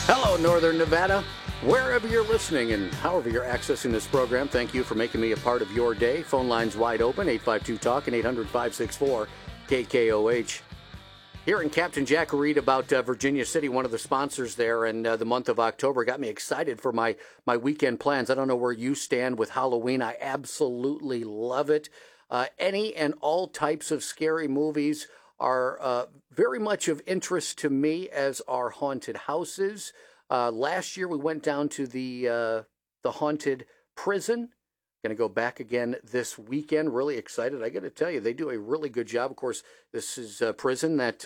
Hello, Northern Nevada. Wherever you're listening and however you're accessing this program, thank you for making me a part of your day. Phone lines wide open, 852-TALK and 800-564-KKOH. Hearing Captain Jack read about Virginia City, one of the sponsors there, and the month of October got me excited for my weekend plans. I don't know where you stand with Halloween. I absolutely love it. Any and all types of scary movies are very much of interest to me, as are haunted houses. Last year we went down to the haunted prison. Going to go back again this weekend. Really excited. I got to tell you, they do a really good job. Of course, this is a prison that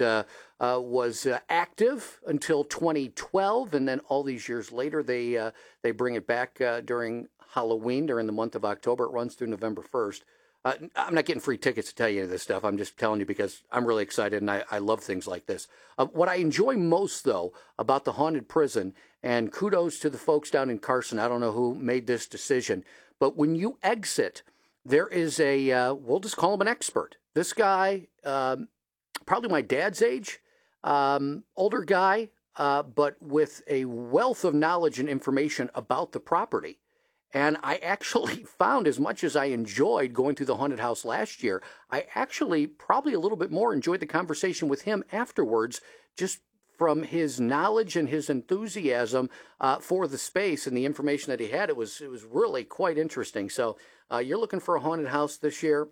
was active until 2012, and then all these years later, they bring it back during Halloween, during the month of October. It runs through November 1st. I'm not getting free tickets to tell you this stuff. I'm just telling you because I'm really excited and I love things like this. What I enjoy most, though, about the haunted prison, and kudos to the folks down in Carson, I don't know who made this decision, but when you exit, there is we'll just call him an expert. This guy, probably my dad's age, older guy, but with a wealth of knowledge and information about the property. And I actually found, as much as I enjoyed going through the haunted house last year, I actually probably a little bit more enjoyed the conversation with him afterwards, just from his knowledge and his enthusiasm for the space and the information that he had. It was really quite interesting. So you're looking for a haunted house this year,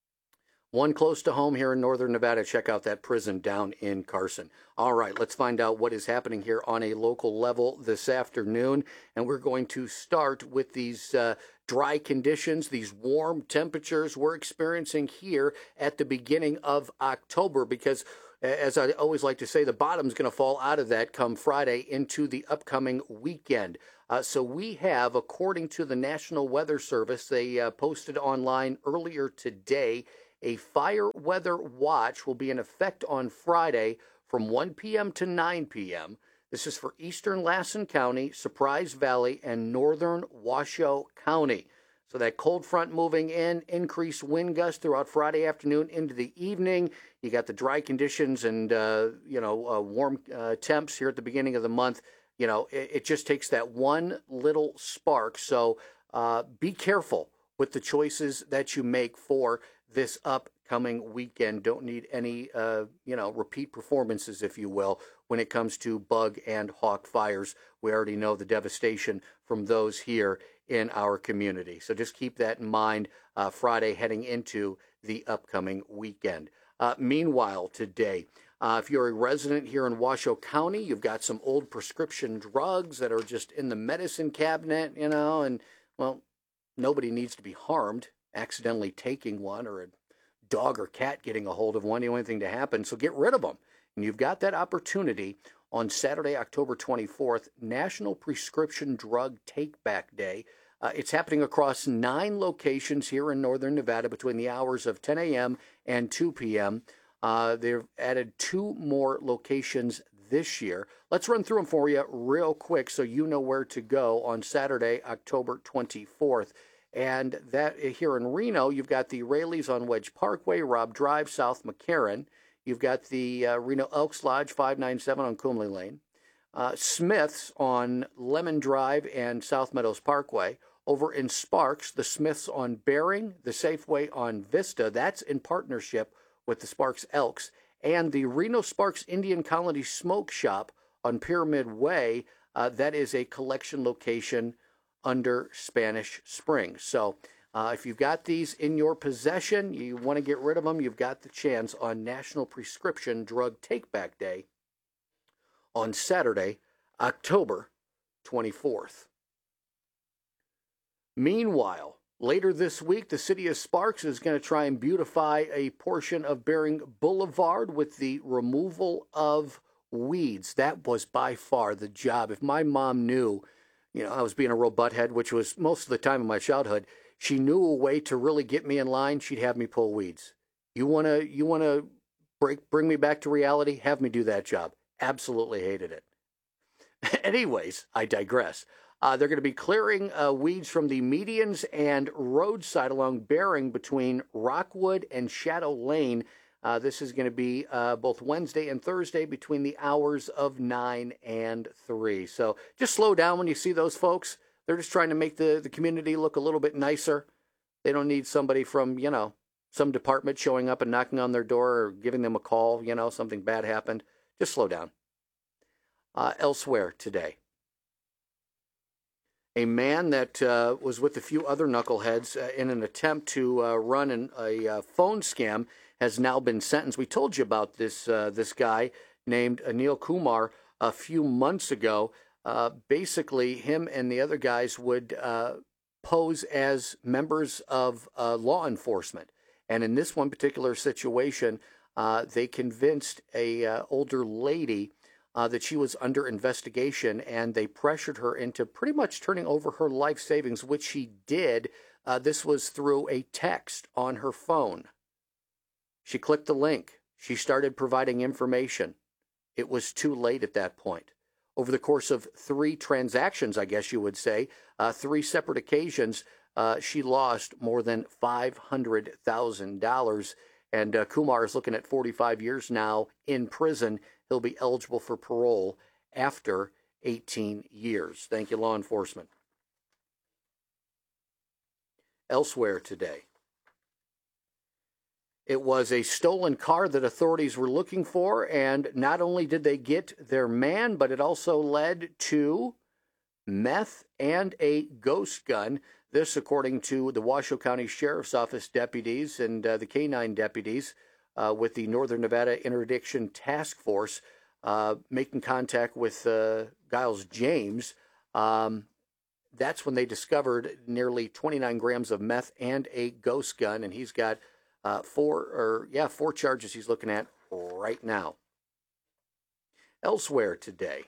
one close to home here in Northern Nevada. Check out that prison down in Carson. All right, let's find out what is happening here on a local level this afternoon. And we're going to start with these dry conditions, these warm temperatures we're experiencing here at the beginning of October, because as I always like to say, the bottom's going to fall out of that come Friday into the upcoming weekend. So we have, according to the National Weather Service, they posted online earlier today, a fire weather watch will be in effect on Friday from 1 p.m. to 9 p.m. This is for eastern Lassen County, Surprise Valley, and northern Washoe County. So that cold front moving in, increased wind gusts throughout Friday afternoon into the evening. You got the dry conditions and, warm temps here at the beginning of the month. You know, it just takes that one little spark. So be careful with the choices that you make for this upcoming weekend. Don't need any, repeat performances, if you will, when it comes to bug and hawk fires. We already know the devastation from those here in our community. So just keep that in mind Friday heading into the upcoming weekend. Meanwhile, today, if you're a resident here in Washoe County, you've got some old prescription drugs that are just in the medicine cabinet, and, well, nobody needs to be harmed accidentally taking one, or a dog or cat getting a hold of one. You don't want anything to happen, so get rid of them. And you've got that opportunity on Saturday, October 24th, National Prescription Drug Take-Back Day. It's happening across 9 locations here in Northern Nevada between the hours of 10 a.m. and 2 p.m. They've added 2 more locations this year. Let's run through them for you real quick so you know where to go on Saturday, October 24th. And that here in Reno, you've got the Rayleigh's on Wedge Parkway, Robb Drive, South McCarran. You've got the Reno Elks Lodge, 597 on Coomley Lane. Smith's on Lemon Drive and South Meadows Parkway. Over in Sparks, the Smith's on Bering, the Safeway on Vista. That's in partnership with the Sparks Elks. And the Reno Sparks Indian Colony Smoke Shop on Pyramid Way. That is a collection location under Spanish Springs. So if you've got these in your possession, you want to get rid of them, you've got the chance on National Prescription Drug Take-Back Day on Saturday, October 24th. Meanwhile, later this week, the city of Sparks is going to try and beautify a portion of Bering Boulevard with the removal of weeds. That was by far the job. If my mom knew, I was being a real butthead, which was most of the time in my childhood, she knew a way to really get me in line, she'd have me pull weeds. You wanna bring me back to reality? Have me do that job. Absolutely hated it. Anyways, I digress. They're going to be clearing weeds from the medians and roadside along Bering between Rockwood and Shadow Lane. This is going to be both Wednesday and Thursday between the hours of 9 and 3. So just slow down when you see those folks. They're just trying to make the community look a little bit nicer. They don't need somebody from, some department showing up and knocking on their door or giving them a call, something bad happened. Just slow down. Elsewhere today, a man that was with a few other knuckleheads in an attempt to run a phone scam has now been sentenced. We told you about this guy named Anil Kumar a few months ago. Basically, him and the other guys would pose as members of law enforcement. And in this one particular situation, they convinced a older lady that she was under investigation, and they pressured her into pretty much turning over her life savings, which she did. This was through a text on her phone. She clicked the link. She started providing information. It was too late at that point. Over the course of 3 transactions, I guess you would say, 3 separate occasions, she lost more than $500,000. And Kumar is looking at 45 years now in prison. He'll be eligible for parole after 18 years. Thank you, law enforcement. Elsewhere today, it was a stolen car that authorities were looking for, and not only did they get their man, but it also led to meth and a ghost gun. This, according to the Washoe County Sheriff's Office deputies and the K-9 deputies with the Northern Nevada Interdiction Task Force, making contact with Giles James. That's when they discovered nearly 29 grams of meth and a ghost gun, and he's got 4 charges he's looking at right now. Elsewhere today,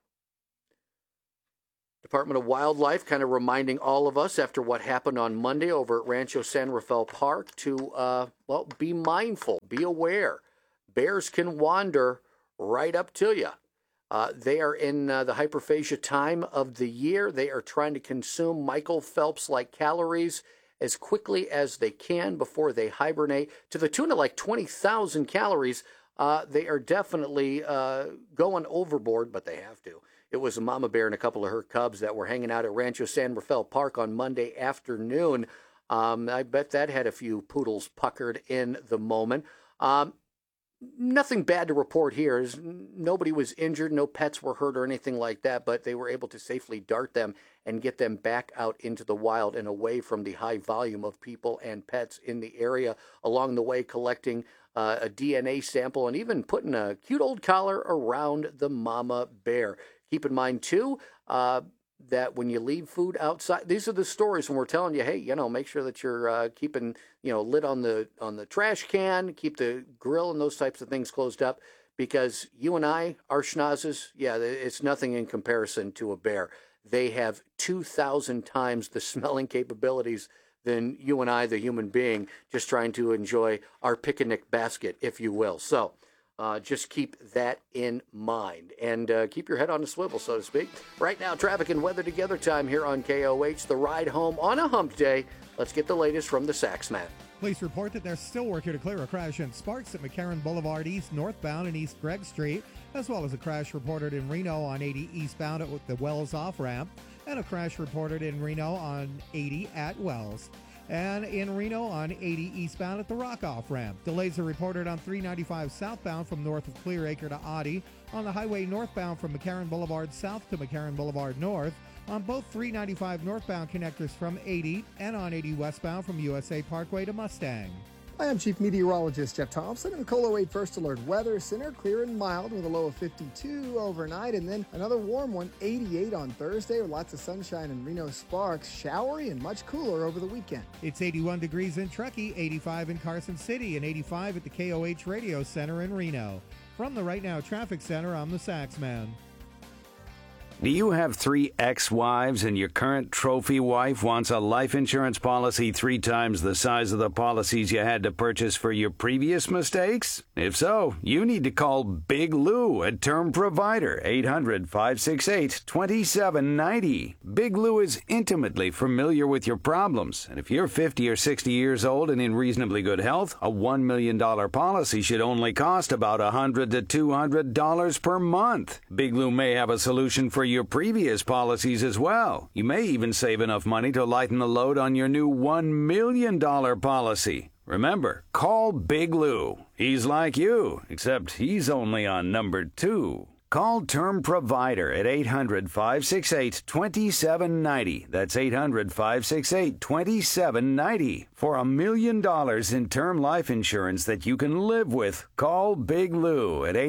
Department of Wildlife kind of reminding all of us after what happened on Monday over at Rancho San Rafael Park to, be mindful, be aware. Bears can wander right up to you. They are in the hyperphagia time of the year. They are trying to consume Michael Phelps-like calories as quickly as they can before they hibernate, to the tune of like 20,000 calories. They are definitely going overboard, but they have to. It was a mama bear and a couple of her cubs that were hanging out at Rancho San Rafael Park on Monday afternoon. I bet that had a few poodles puckered in the moment. Nothing bad to report here. Nobody was injured, no pets were hurt or anything like that, but they were able to safely dart them and get them back out into the wild and away from the high volume of people and pets in the area. Along the way, collecting a DNA sample and even putting a cute old collar around the mama bear. Keep in mind, too, that when you leave food outside, these are the stories when we're telling you, hey, make sure that you're keeping, lid on the trash can, keep the grill and those types of things closed up, because you and I, our schnozzes, it's nothing in comparison to a bear. They have 2,000 times the smelling capabilities than you and I, the human being, just trying to enjoy our picnic basket, if you will. So just keep that in mind and keep your head on a swivel, so to speak. Right now, traffic and weather together time here on KOH, the ride home on a hump day. Let's get the latest from the Saxman. Police report that they're still working to clear a crash in Sparks at McCarran Boulevard East northbound and East Gregg Street, as well as a crash reported in Reno on 80 eastbound at the Wells off-ramp, and a crash reported in Reno on 80 at Wells. And in Reno on 80 eastbound at the Rock off-ramp. Delays are reported on 395 southbound from north of Clearacre to Oddie, on the highway northbound from McCarran Boulevard south to McCarran Boulevard north, on both 395 northbound connectors from 80 and on 80 westbound from USA Parkway to Mustang. Hi, I'm Chief Meteorologist Jeff Thompson in the KOLO 8 First Alert Weather Center. Clear and mild with a low of 52 overnight, and then another warm one, 88 on Thursday with lots of sunshine in Reno Sparks. Showery and much cooler over the weekend. It's 81 degrees in Truckee, 85 in Carson City, and 85 at the KOH Radio Center in Reno. From the Right Now Traffic Center, I'm the Saxman. Do you have 3 ex-wives and your current trophy wife wants a life insurance policy 3 times the size of the policies you had to purchase for your previous mistakes? If so, you need to call Big Lou at Term Provider, 800-568-2790. Big Lou is intimately familiar with your problems, and if you're 50 or 60 years old and in reasonably good health, a $1 million policy should only cost about $100 to $200 per month. Big Lou may have a solution for your previous policies as well. You may even save enough money to lighten the load on your new $1 million policy. Remember, call Big Lou. He's like you, except he's only on number 2. Call Term Provider at 800-568-2790. That's 800-568-2790. For $1 million in term life insurance that you can live with, call Big Lou at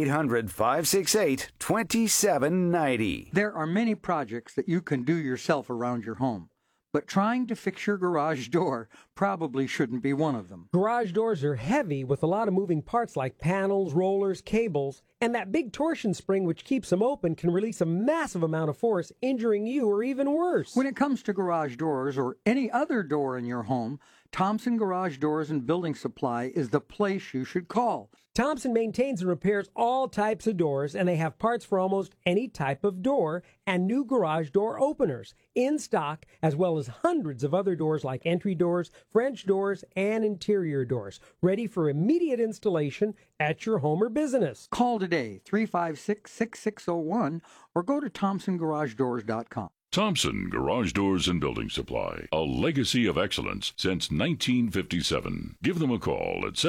800-568-2790. There are many projects that you can do yourself around your home, but trying to fix your garage door probably shouldn't be one of them. Garage doors are heavy with a lot of moving parts like panels, rollers, cables, and that big torsion spring which keeps them open can release a massive amount of force, injuring you or even worse. When it comes to garage doors or any other door in your home, Thompson Garage Doors and Building Supply is the place you should call. Thompson maintains and repairs all types of doors, and they have parts for almost any type of door and new garage door openers in stock, as well as hundreds of other doors like entry doors, French doors, and interior doors, ready for immediate installation at your home or business. Call today, 356-6601, or go to ThompsonGarageDoors.com. Thompson Garage Doors and Building Supply, a legacy of excellence since 1957. Give them a call at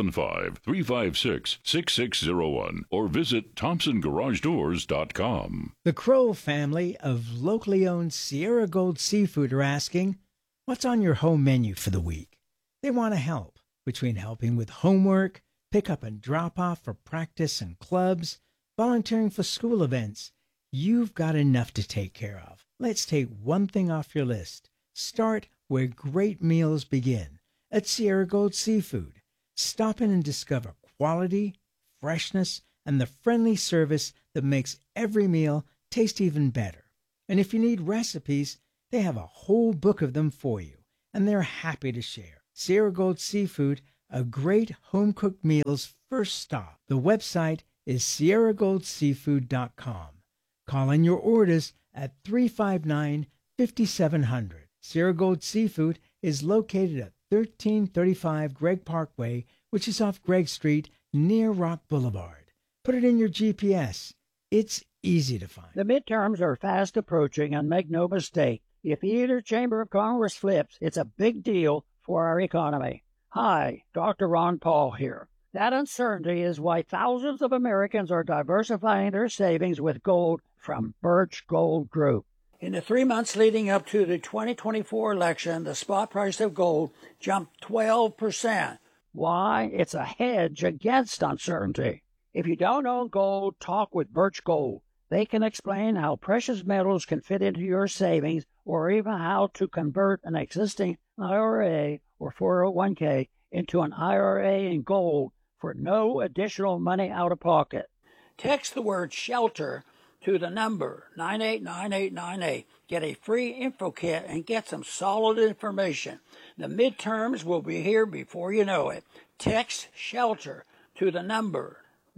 775-356-6601 or visit ThompsonGarageDoors.com. The Crow family of locally owned Sierra Gold Seafood are asking, what's on your home menu for the week? They want to help, between helping with homework, pick up and drop off for practice and clubs, volunteering for school events. You've got enough to take care of. Let's take one thing off your list. Start where great meals begin, at Sierra Gold Seafood. Stop in and discover quality, freshness, and the friendly service that makes every meal taste even better. And if you need recipes, they have a whole book of them for you, and they're happy to share. Sierra Gold Seafood, a great home-cooked meal's first stop. The website is sierragoldseafood.com. Call in your orders at 359-5700. Sierra Gold Seafood is located at 1335 Gregg Parkway, which is off Gregg Street near Rock Boulevard. Put it in your GPS. It's easy to find. The midterms are fast approaching, and make no mistake, if either chamber of Congress flips, it's a big deal for our economy. Hi, Dr. Ron Paul here. That uncertainty is why thousands of Americans are diversifying their savings with gold from Birch Gold Group. In the 3 months leading up to the 2024 election, the spot price of gold jumped 12%. Why? It's a hedge against uncertainty. If you don't own gold, talk with Birch Gold. They can explain how precious metals can fit into your savings, or even how to convert an existing IRA or 401k into an IRA in gold for no additional money out of pocket. Text the word SHELTER to the number 989898. Get a free info kit and get some solid information. The midterms will be here before you know it. Text SHELTER to the number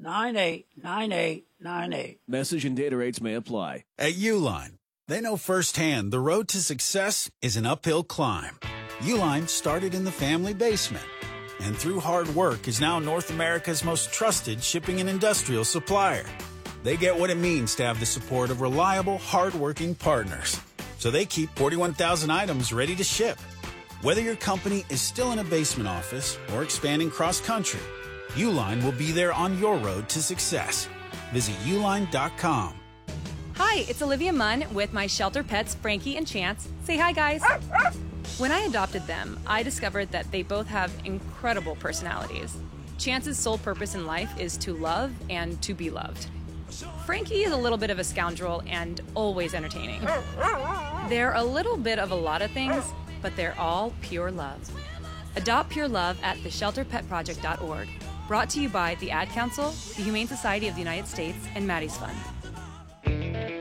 989898. Message and data rates may apply. At Uline, they know firsthand the road to success is an uphill climb. Uline started in the family basement, and through hard work is now North America's most trusted shipping and industrial supplier. They get what it means to have the support of reliable, hard-working partners. So they keep 41,000 items ready to ship. Whether your company is still in a basement office or expanding cross-country, Uline will be there on your road to success. Visit uline.com. Hi, it's Olivia Munn with my shelter pets, Frankie and Chance. Say hi, guys. When I adopted them, I discovered that they both have incredible personalities. Chance's sole purpose in life is to love and to be loved. Frankie is a little bit of a scoundrel and always entertaining. They're a little bit of a lot of things, but they're all pure love. Adopt pure love at theshelterpetproject.org. Brought to you by the Ad Council, the Humane Society of the United States, and Maddie's Fund.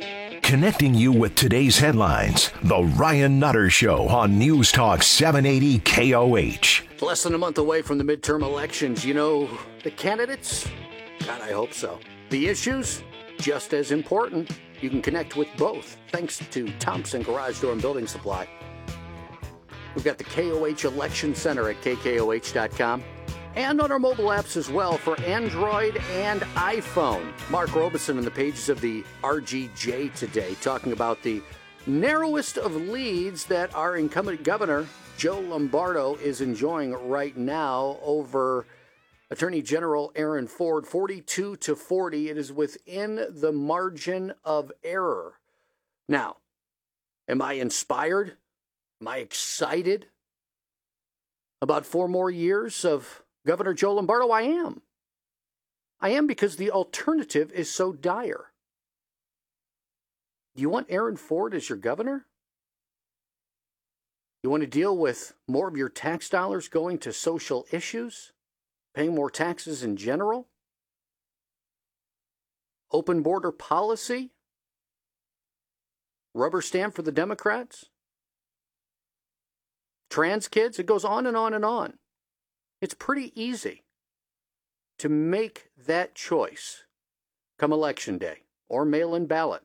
Connecting you with today's headlines. The Ryan Nutter Show on News Talk 780 KOH. Less than a month away from the midterm elections. You know the candidates? God, I hope so. The issues? Just as important. You can connect with both thanks to Thompson Garage Door and Building Supply. We've got the KOH Election Center at KKOH.com. And on our mobile apps as well for Android and iPhone. Mark Robeson in the pages of the RGJ today talking about the narrowest of leads that our incumbent governor, Joe Lombardo, is enjoying right now over Attorney General Aaron Ford, 42 to 40. It is within the margin of error. Now, am I inspired? Am I excited about 4 more years of Governor Joe Lombardo? I am. I am because the alternative is so dire. Do you want Aaron Ford as your governor? You want to deal with more of your tax dollars going to social issues? Paying more taxes in general? Open border policy? Rubber stamp for the Democrats? Trans kids? It goes on and on and on. It's pretty easy to make that choice come election day or mail-in ballot.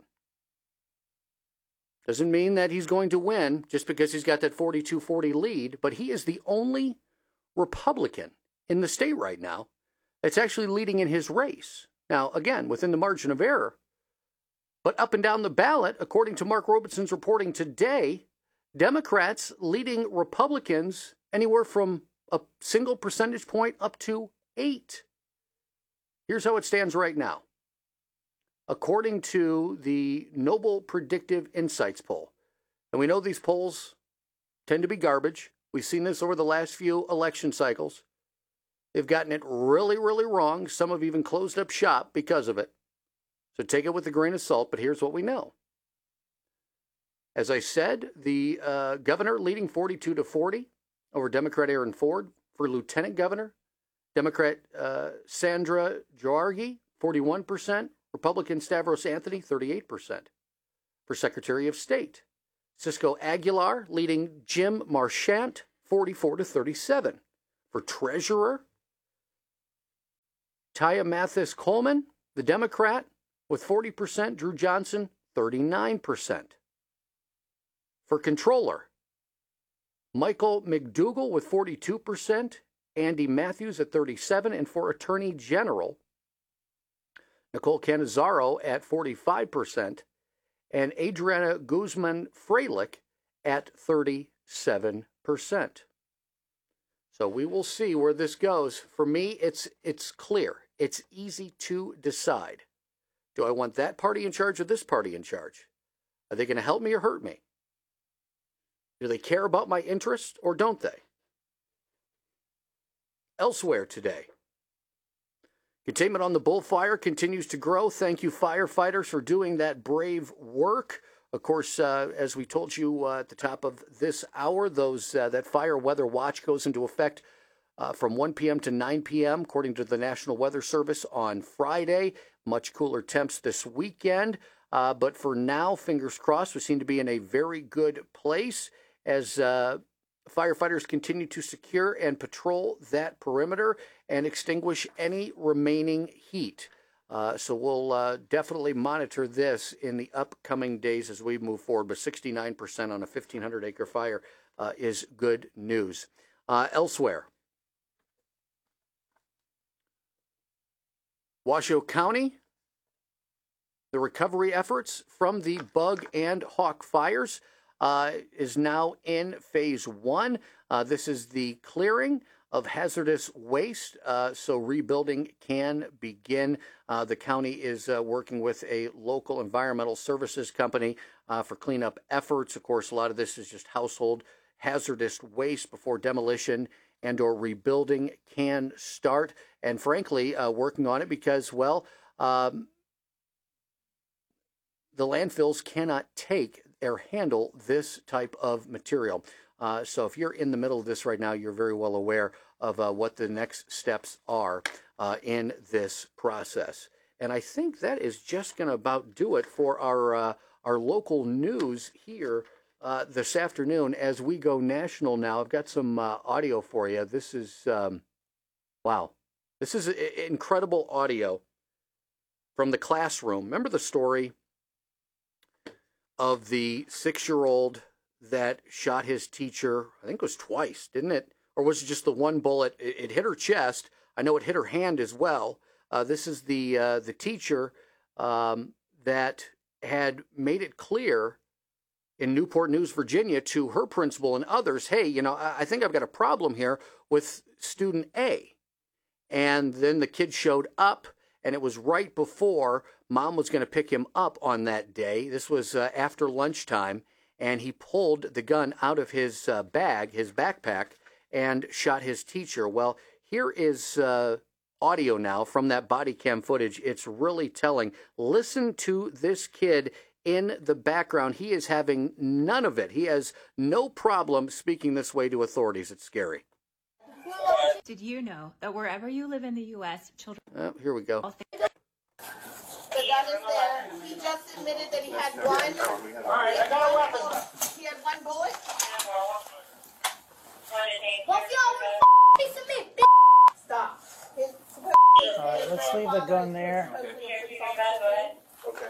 Doesn't mean that he's going to win just because he's got that 42-40 lead, but he is the only Republican in the state right now that's actually leading in his race. Now, again, within the margin of error, but up and down the ballot, according to Mark Robeson's reporting today, Democrats leading Republicans anywhere from a single percentage point up to 8. Here's how it stands right now. According to the Noble Predictive Insights poll, and we know these polls tend to be garbage. We've seen this over the last few election cycles. They've gotten it really, really wrong. Some have even closed up shop because of it. So take it with a grain of salt, but here's what we know. As I said, the governor leading 42 to 40 over Democrat Aaron Ford. For lieutenant governor, Democrat Sandra Giorgi, 41%. Republican Stavros Anthony, 38%. For Secretary of State, Cisco Aguilar leading Jim Marchant, 44 to 37. For Treasurer, Taya Mathis Coleman, the Democrat, with 40%. Drew Johnson, 39%. For Controller, Michael McDougall with 42%, Andy Matthews at 37%, and for Attorney General, Nicole Canizaro at 45%, and Adriana Guzman-Freilich at 37%. So we will see where this goes. For me, it's clear. It's easy to decide. Do I want that party in charge or this party in charge? Are they going to help me or hurt me? Do they care about my interests or don't they? Elsewhere today, containment on the bullfire continues to grow. Thank you, firefighters, for doing that brave work. Of course, as we told you at the top of this hour, that fire weather watch goes into effect from 1 p.m. to 9 p.m., according to the National Weather Service on Friday. Much cooler temps this weekend. But for now, fingers crossed, we seem to be in a very good place as firefighters continue to secure and patrol that perimeter and extinguish any remaining heat. So we'll definitely monitor this in the upcoming days as we move forward. But 69% on a 1,500-acre fire is good news. Elsewhere, Washoe County, the recovery efforts from the Bug and Hawk fires is now in phase 1. This is the clearing of hazardous waste, so rebuilding can begin. The county is working with a local environmental services company for cleanup efforts. Of course, a lot of this is just household hazardous waste before demolition and or rebuilding can start. And frankly, working on it because, well, the landfills cannot take or handle this type of material. So if you're in the middle of this right now, you're very well aware of what the next steps are in this process. And I think that is just going to about do it for our local news here this afternoon as we go national now. I've got some audio for you. This is, wow. This is incredible audio from the classroom. Remember the story of the 6-year-old that shot his teacher? I think it was twice, didn't it? Or was it just the one bullet? It hit her chest. I know it hit her hand as well. This is the teacher that had made it clear in Newport News, Virginia, to her principal and others, hey, you know, I think I've got a problem here with student A. And then the kid showed up, and it was right before Mom was going to pick him up on that day. This was after lunchtime, and he pulled the gun out of his bag, his backpack, and shot his teacher. Well, here is audio now from that body cam footage. It's really telling. Listen to this kid in the background. He is having none of it. He has no problem speaking this way to authorities. It's scary. Did you know that wherever you live in the U.S., children... Here we go. The gun is there. He just admitted that he had one. All right, I got a weapon. He had one bullet. What's your piece of meat, bitch? Stop. All right, let's leave the gun there. Okay.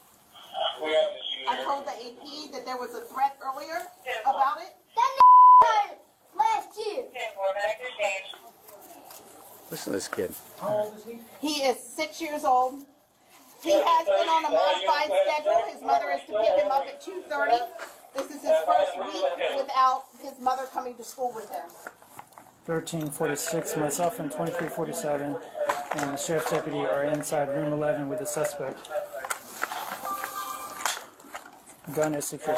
I told the AP that there was a threat earlier about it. That last year. Listen to this kid. How old is he? He is 6 years old. He has been on a modified schedule. His mother is to pick him up at 2:30. This is his first week without his mother coming to school with him. 1346, myself and 2347, and the sheriff's deputy are inside room 11 with the suspect. Gun is secure.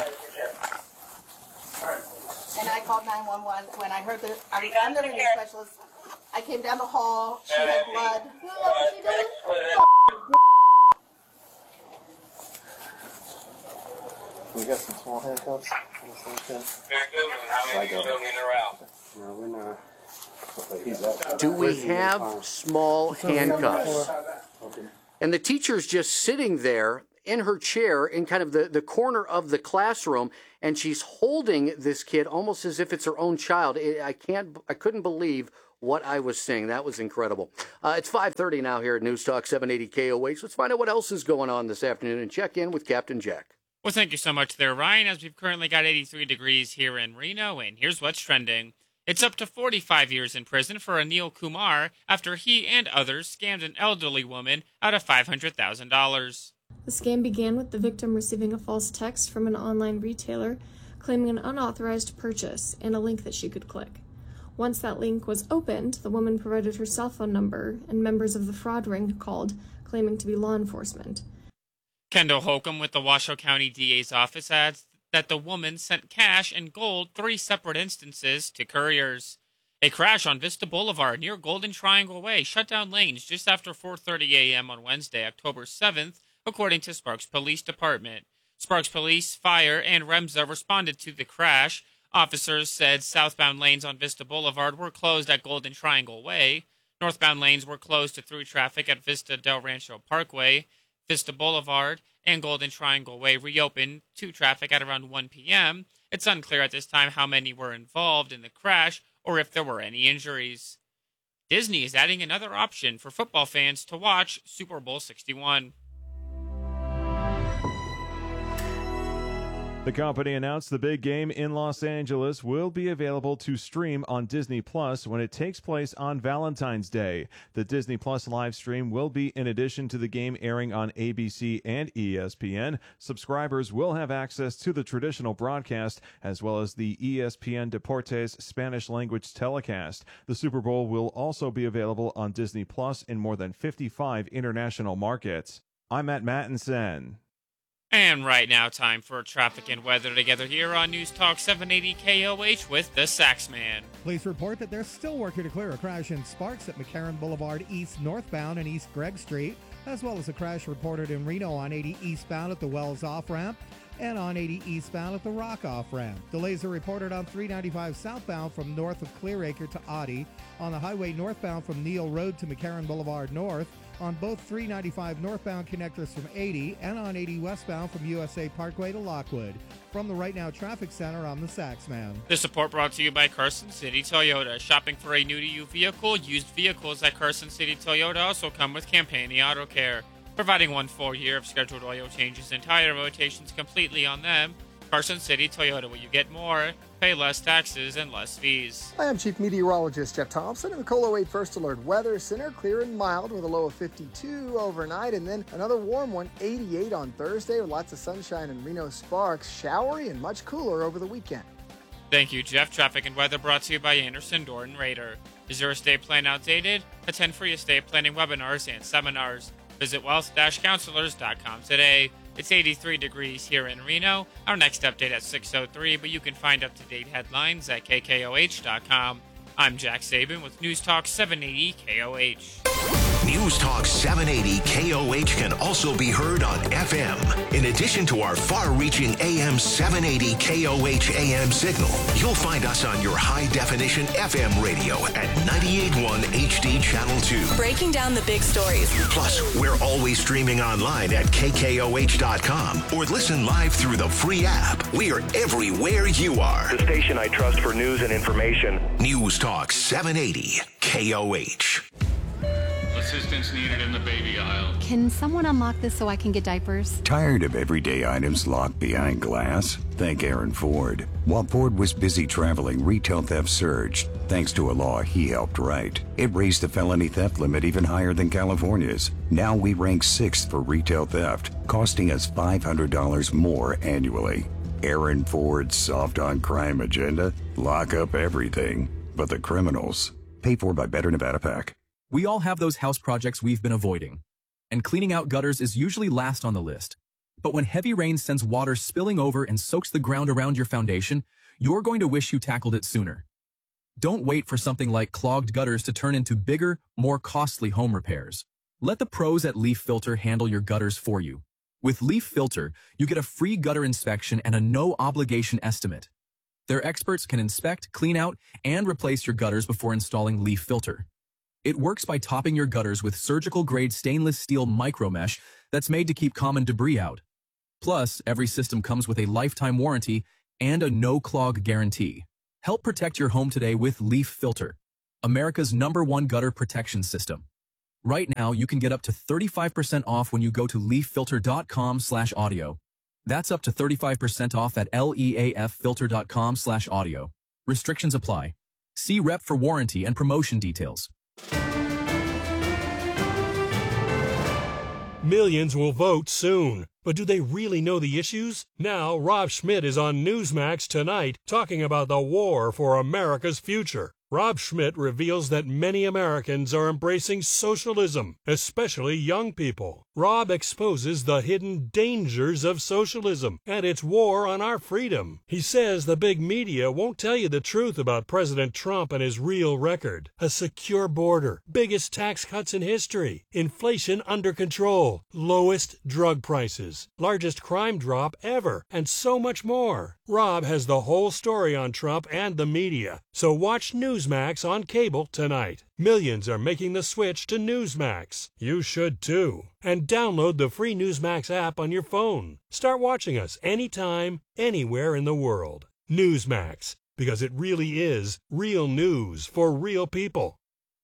And I called 911 when I heard that I was under the specialist. I came down the hall. She had blood. We got some small handcuffs. No, we're not. Do we have small handcuffs? And the teacher's just sitting there in her chair in kind of the corner of the classroom, and she's holding this kid almost as if it's her own child. I couldn't believe what I was seeing. That was incredible. It's 5:30 now here at News Talk 780 KOH. Let's find out what else is going on this afternoon and check in with Captain Jack. Well, thank you so much there, Ryan, as we've currently got 83 degrees here in Reno, and here's what's trending. It's up to 45 years in prison for Anil Kumar after he and others scammed an elderly woman out of $500,000. The scam began with the victim receiving a false text from an online retailer claiming an unauthorized purchase and a link that she could click. Once that link was opened, the woman provided her cell phone number, and members of the fraud ring called, claiming to be law enforcement. Kendall Holcomb with the Washoe County DA's office adds that the woman sent cash and gold 3 separate instances to couriers. A crash on Vista Boulevard near Golden Triangle Way shut down lanes just after 4:30 a.m. on Wednesday, October 7th, according to Sparks Police Department. Sparks Police, Fire, and REMSA responded to the crash. Officers said southbound lanes on Vista Boulevard were closed at Golden Triangle Way. Northbound lanes were closed to through traffic at Vista Del Rancho Parkway. Vista Boulevard and Golden Triangle Way reopened to traffic at around 1 p.m. It's unclear at this time how many were involved in the crash or if there were any injuries. Disney is adding another option for football fans to watch Super Bowl 61. The company announced the big game in Los Angeles will be available to stream on Disney Plus when it takes place on Valentine's Day. The Disney Plus live stream will be in addition to the game airing on ABC and ESPN. Subscribers will have access to the traditional broadcast as well as the ESPN Deportes Spanish language telecast. The Super Bowl will also be available on Disney Plus in more than 55 international markets. I'm Matt Mattinson. And right now, time for traffic and weather together here on News Talk 780 KOH with the Saxman. Police report that there's still work here to clear a crash in Sparks at McCarran Boulevard East northbound and East Gregg Street, as well as a crash reported in Reno on 80 eastbound at the Wells off-ramp and on 80 eastbound at the Rock off-ramp. Delays are reported on 395 southbound from north of Clearacre to Oddie, on the highway northbound from Neal Road to McCarran Boulevard North, on both 395 northbound connectors from 80 and on 80 westbound from USA Parkway to Lockwood. From the Right Now Traffic Center, I'm the Saxman. This report brought to you by Carson City Toyota. Shopping for a new-to-you vehicle? Used vehicles at Carson City Toyota also come with Campani Auto Care, providing 1 full year of scheduled oil changes and tire rotations completely on them. Carson City Toyota, where you get more, pay less taxes, and less fees. I am Chief Meteorologist Jeff Thompson in the KOLO 8 First Alert Weather Center. Clear and mild with a low of 52 overnight, and then another warm one, 88 on Thursday with lots of sunshine in Reno Sparks. Showery and much cooler over the weekend. Thank you, Jeff. Traffic and weather brought to you by Anderson, Door & Raider. Is your estate plan outdated? Attend free estate planning webinars and seminars. Visit wealth-counselors.com today. It's 83 degrees here in Reno. Our next update at 6:03, but you can find up-to-date headlines at KKOH.com. I'm Jack Saban with News Talk 780 KOH. News Talk 780 KOH can also be heard on FM. In addition to our far-reaching AM 780 KOH AM signal, you'll find us on your high-definition FM radio at 98.1 HD Channel 2. Breaking down the big stories. Plus, we're always streaming online at KKOH.com or listen live through the free app. We are everywhere you are. The station I trust for news and information. News Talk 780 KOH. Assistance needed in the baby aisle. Can someone unlock this so I can get diapers? Tired of everyday items locked behind glass? Thank Aaron Ford. While Ford was busy traveling, retail theft surged. Thanks to a law he helped write. It raised the felony theft limit even higher than California's. Now we rank 6th for retail theft, costing us $500 more annually. Aaron Ford's soft on crime agenda? Lock up everything but the criminals. Paid for by Better Nevada PAC. We all have those house projects we've been avoiding, and cleaning out gutters is usually last on the list. But when heavy rain sends water spilling over and soaks the ground around your foundation, you're going to wish you tackled it sooner. Don't wait for something like clogged gutters to turn into bigger, more costly home repairs. Let the pros at Leaf Filter handle your gutters for you. With Leaf Filter, you get a free gutter inspection and a no-obligation estimate. Their experts can inspect, clean out, and replace your gutters before installing Leaf Filter. It works by topping your gutters with surgical-grade stainless steel micromesh that's made to keep common debris out. Plus, every system comes with a lifetime warranty and a no-clog guarantee. Help protect your home today with Leaf Filter, America's #1 gutter protection system. Right now, you can get up to 35% off when you go to leaffilter.com/audio. That's up to 35% off at leaffilter.com/audio. Restrictions apply. See rep for warranty and promotion details. Millions will vote soon, but do they really know the issues? Now, Rob Schmidt is on Newsmax tonight talking about the war for America's future. Rob Schmidt reveals that many Americans are embracing socialism, especially young people. Rob exposes the hidden dangers of socialism and its war on our freedom. He says the big media won't tell you the truth about President Trump and his real record. A secure border, biggest tax cuts in history, inflation under control, lowest drug prices, largest crime drop ever, and so much more. Rob has the whole story on Trump and the media, so watch Newsmax on cable tonight. Millions are making the switch to Newsmax. You should too. And download the free Newsmax app on your phone. Start watching us anytime, anywhere in the world. Newsmax, because it really is real news for real people.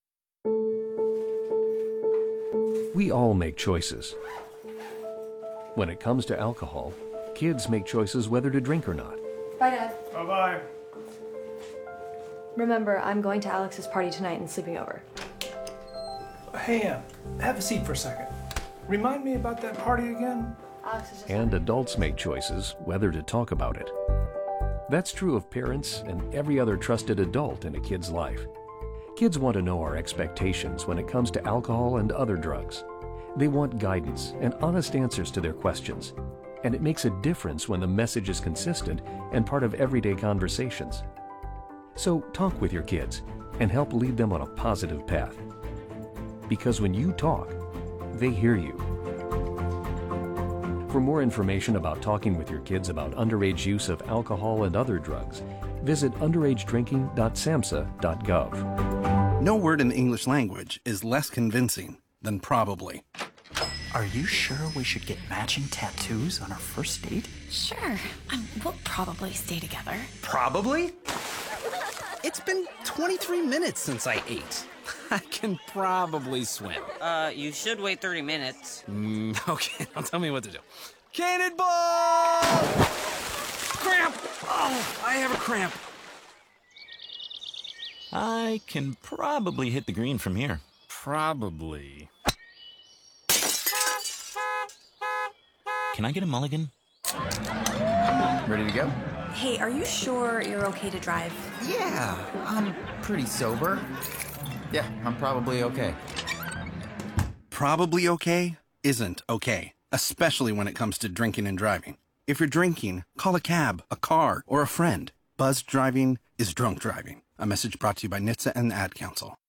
We all make choices. When it comes to alcohol, kids make choices whether to drink or not. Bye, Dad. Bye-bye. Remember, I'm going to Alex's party tonight and sleeping over. Hey, have a seat for a second. Remind me about that party again? Alex is just... And adults make choices whether to talk about it. That's true of parents and every other trusted adult in a kid's life. Kids want to know our expectations when it comes to alcohol and other drugs. They want guidance and honest answers to their questions. And it makes a difference when the message is consistent and part of everyday conversations. So talk with your kids and help lead them on a positive path. Because when you talk, they hear you. For more information about talking with your kids about underage use of alcohol and other drugs, visit underagedrinking.samhsa.gov. No word in the English language is less convincing than probably. Are you sure we should get matching tattoos on our first date? Sure. We'll probably stay together. Probably? It's been 23 minutes since I ate. I can probably swim. You should wait 30 minutes. Okay, now tell me what to do. Cannonball! Cramp! Oh, I have a cramp. I can probably hit the green from here. Probably. Can I get a mulligan? Ready to go? Hey, are you sure you're okay to drive? Yeah, I'm pretty sober. Yeah, I'm probably okay. Probably okay isn't okay, especially when it comes to drinking and driving. If you're drinking, call a cab, a car, or a friend. Buzzed driving is drunk driving. A message brought to you by NHTSA and the Ad Council.